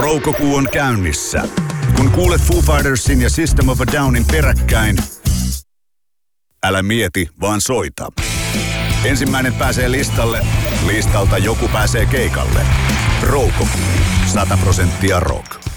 Roukokuu on käynnissä. Kun kuulet Foo Fightersin ja System of a Downin peräkkäin, älä mieti, vaan soita. Ensimmäinen pääsee listalle, listalta joku pääsee keikalle. Roukokuu, 100% rock.